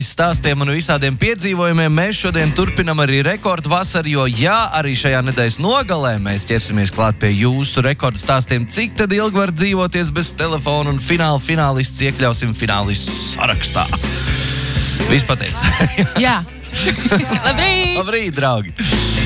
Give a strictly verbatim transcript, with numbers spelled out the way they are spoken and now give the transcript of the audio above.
stāstiem un visādiem piedzīvojumiem. Mēs šodien turpinam arī rekordu vasaru, jo jā, arī šajā nedēļas nogalē mēs ķersimies klāt pie jūsu rekordu stāstiem, cik tad ilgi var dzīvoties bez telefona un fināla finālists iekļausim finālistu sarakstā. Viss pateic. Jā. Labrīt! Labrīt, draugi!